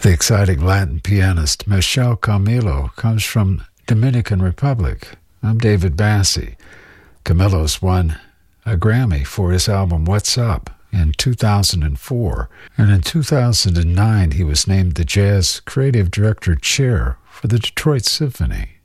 The exciting Latin pianist Michel Camilo comes from Dominican Republic. I'm David Bassie. Camillo's won a Grammy for his album What's Up in 2004, and in 2009 he was named the Jazz Creative Director Chair for the Detroit Symphony.